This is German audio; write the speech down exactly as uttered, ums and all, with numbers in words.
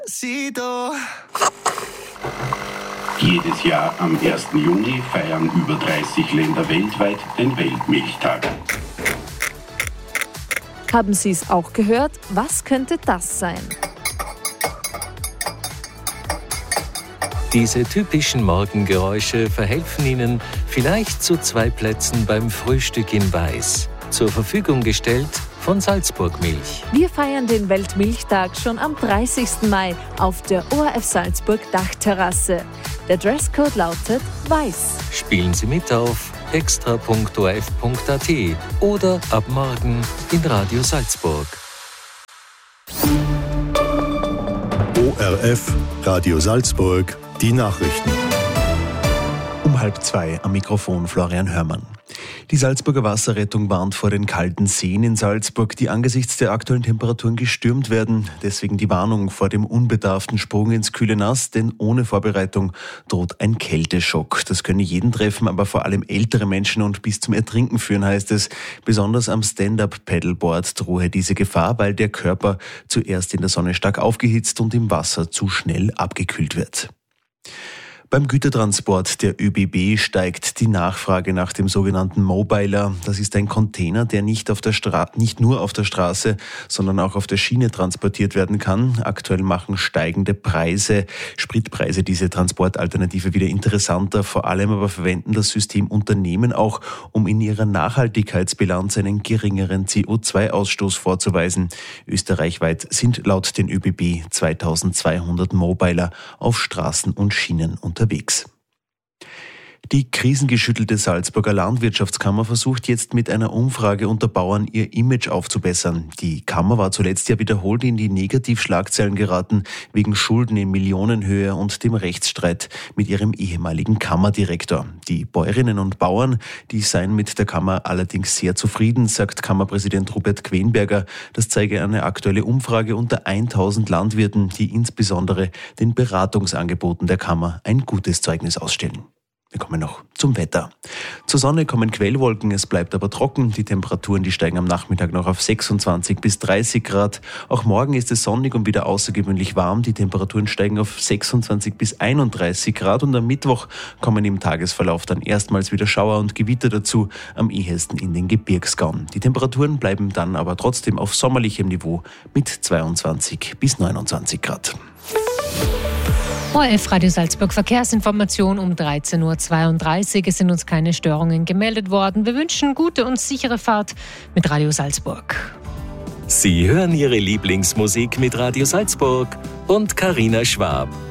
Sido. Jedes Jahr am ersten Juni feiern über dreißig Länder weltweit den Weltmilchtag. Haben Sie es auch gehört? Was könnte das sein? Diese typischen Morgengeräusche verhelfen Ihnen vielleicht zu zwei Plätzen beim Frühstück in Weiß. Zur Verfügung gestellt von Salzburg Milch. Wir feiern den Weltmilchtag schon am dreißigsten Mai auf der O R F Salzburg Dachterrasse. Der Dresscode lautet Weiß. Spielen Sie mit auf extra punkt o r f punkt a t oder ab morgen in Radio Salzburg. O R F, Radio Salzburg, die Nachrichten. Um halb zwei am Mikrofon Florian Hörmann. Die Salzburger Wasserrettung warnt vor den kalten Seen in Salzburg, die angesichts der aktuellen Temperaturen gestürmt werden. Deswegen die Warnung vor dem unbedarften Sprung ins kühle Nass, denn ohne Vorbereitung droht ein Kälteschock. Das könne jeden treffen, aber vor allem ältere Menschen und bis zum Ertrinken führen, heißt es. Besonders am Stand-Up-Paddleboard drohe diese Gefahr, weil der Körper zuerst in der Sonne stark aufgehitzt und im Wasser zu schnell abgekühlt wird. Beim Gütertransport der Ö B B steigt die Nachfrage nach dem sogenannten Mobiler. Das ist ein Container, der nicht, auf der Stra- nicht nur auf der Straße, sondern auch auf der Schiene transportiert werden kann. Aktuell machen steigende Preise, Spritpreise diese Transportalternative wieder interessanter. Vor allem aber verwenden das System Unternehmen auch, um in ihrer Nachhaltigkeitsbilanz einen geringeren C O zwei Ausstoß vorzuweisen. Österreichweit sind laut den Ö B B zweitausendzweihundert Mobiler auf Straßen und Schienen unterwegs. Unterwegs. Die krisengeschüttelte Salzburger Landwirtschaftskammer versucht jetzt mit einer Umfrage unter Bauern ihr Image aufzubessern. Die Kammer war zuletzt ja wiederholt in die Negativschlagzeilen geraten, wegen Schulden in Millionenhöhe und dem Rechtsstreit mit ihrem ehemaligen Kammerdirektor. Die Bäuerinnen und Bauern, die seien mit der Kammer allerdings sehr zufrieden, sagt Kammerpräsident Robert Quenberger. Das zeige eine aktuelle Umfrage unter tausend Landwirten, die insbesondere den Beratungsangeboten der Kammer ein gutes Zeugnis ausstellen. Wir kommen noch zum Wetter. Zur Sonne kommen Quellwolken, es bleibt aber trocken. Die Temperaturen, die steigen am Nachmittag noch auf sechsundzwanzig bis dreißig Grad. Auch morgen ist es sonnig und wieder außergewöhnlich warm. Die Temperaturen steigen auf sechsundzwanzig bis einunddreißig Grad und am Mittwoch kommen im Tagesverlauf dann erstmals wieder Schauer und Gewitter dazu, am ehesten in den Gebirgsgauen. Die Temperaturen bleiben dann aber trotzdem auf sommerlichem Niveau mit zweiundzwanzig bis neunundzwanzig Grad. O R F Radio Salzburg Verkehrsinformation um dreizehn Uhr zweiunddreißig. Es sind uns keine Störungen gemeldet worden. Wir wünschen gute und sichere Fahrt mit Radio Salzburg. Sie hören Ihre Lieblingsmusik mit Radio Salzburg und Carina Schwab.